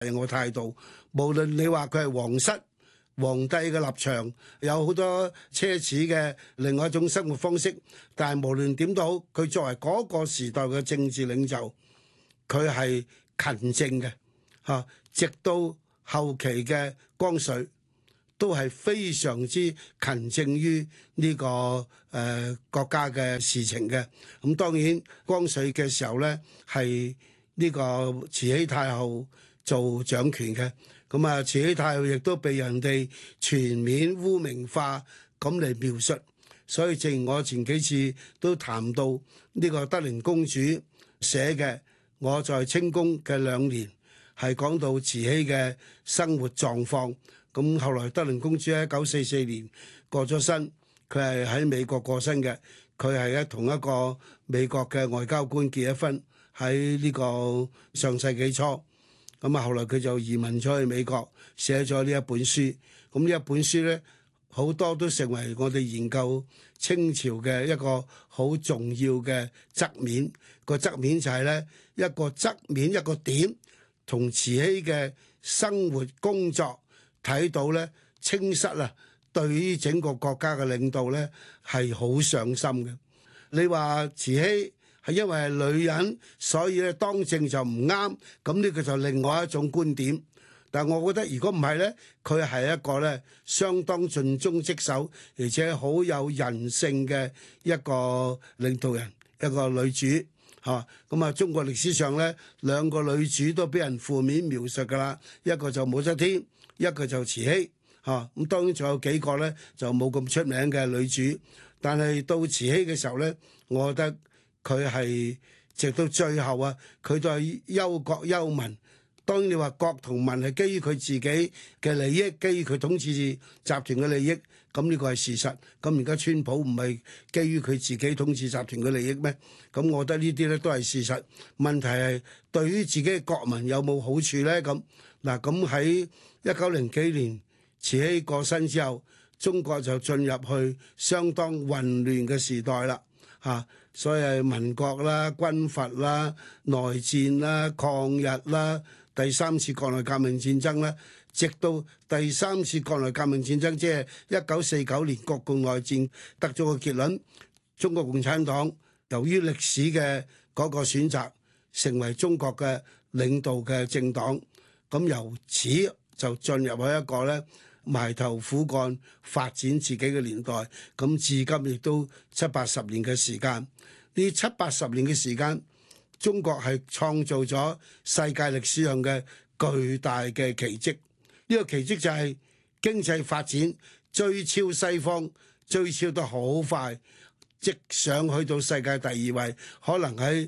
我態度。無論你話佢係皇室、皇帝嘅立場，有好多奢侈嘅另外一種生活方式，但係無論點都好，佢作為嗰個時代嘅政治領袖，佢係勤政嘅嚇，直到後期嘅光緒都係非常之勤政於呢個國家嘅事情嘅。咁當然光緒嘅時候呢，係呢個慈禧太后做掌權嘅。咁啊，慈禧太后亦都被人哋全面污名化咁嚟描述。所以正如我前幾次都談到呢個德齡公主寫嘅《我在清宮嘅2年》，係講到慈禧嘅生活狀況。咁後來德齡公主喺1944年過咗身，佢係喺美國過身嘅。佢係同一個美國嘅外交官結咗婚，喺呢個上世紀初。咁啊，後來佢就移民咗去美國，寫咗呢一本書。咁呢一本書呢，好多都成為我哋研究清朝嘅一個好重要嘅側面。個側面就係呢一個側面一個點，同慈禧嘅生活工作睇到呢清室啊，對於整個國家嘅領導呢係好上心嘅。你話慈禧係因為係女人，所以咧當政就唔啱，咁呢個就另外一種觀點。但係我覺得如果唔係呢，佢係一個呢相當盡忠職守，而且好有人性嘅一個領導人，一個女主嚇。咁啊，中國歷史上呢2個女主都俾人負面描述㗎啦，一個就武則天，一個就慈禧嚇。咁當然仲有幾個呢就冇咁出名嘅女主，但係到慈禧嘅時候呢，我覺得佢係直到最後啊，佢都係憂國憂民。當然你話國同民係基於佢自己嘅利益，基於佢統治集團嘅利益，咁呢個係事實。咁而家川普唔係基於佢自己統治集團嘅利益咩？咁我覺得呢啲咧都係事實。問題係對於自己嘅國民有冇好處呢？咁嗱，咁喺1900幾年慈禧過身之後，中國就進入去相當混亂嘅時代啦。嚇，所以係民國啦、軍閥啦、內戰啦、抗日啦、第3次國內革命戰爭啦，直到第3次國內革命戰爭，即係1949年國共內戰得咗個結論，中國共產黨由於歷史嘅嗰個選擇，成為中國嘅領導嘅政黨，咁由此就進入去一個咧埋頭苦幹發展自己嘅年代，咁至今亦都70-80年嘅時間。呢70-80年嘅時間，中國係創造咗世界歷史上嘅巨大嘅奇蹟。呢個奇蹟就係經濟發展追超西方，追超得好快，即上去到世界第2位，可能喺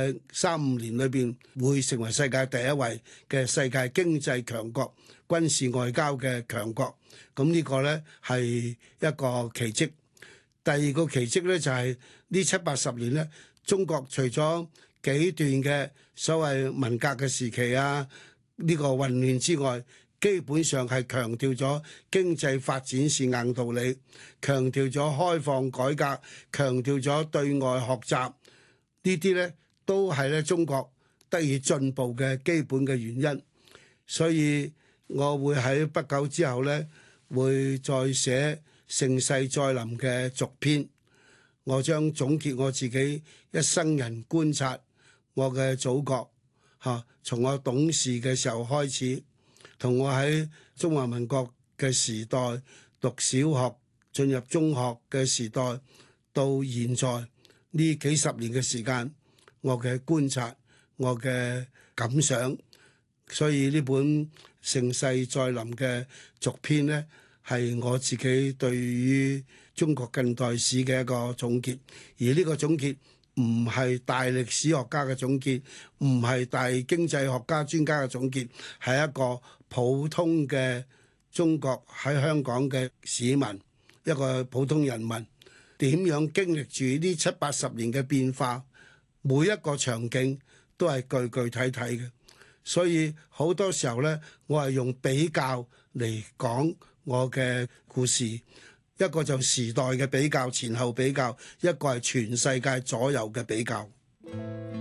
3-5年裏邊會成為世界第1位嘅世界經濟強國、軍事外交嘅強國。咁呢個呢係一個奇蹟。第二個奇蹟呢，就係呢70-80年呢，中國除咗幾段嘅所謂文革嘅時期啊，呢個混亂之外，基本上係強調咗經濟發展是硬道理，強調咗開放改革，強調咗對外學習，呢啲呢都係咧中國得以進步嘅基本嘅原因。所以我會喺不久之後呢，會再寫盛世再臨嘅續篇。我將總結我自己一生人觀察我嘅祖國嚇，從我懂事嘅時候開始，同我喺中華民國嘅時代讀小學進入中學嘅時代，到現在呢幾十年嘅時間，我嘅觀察，我嘅感想。所以呢本盛世再臨嘅續篇呢，係我自己對於中國近代史嘅一個總結。而呢個總結唔係大歷史學家嘅總結，唔係大經濟學家專家嘅總結，係一個普通嘅中國喺香港嘅市民，一個普通人民點樣經歷住呢70-80年嘅變化，每一個場景都係具具體體嘅。所以好多時候呢，我係用比較嚟講我嘅故事，一個就時代嘅比較，前後比較，一個係全世界左右嘅比較。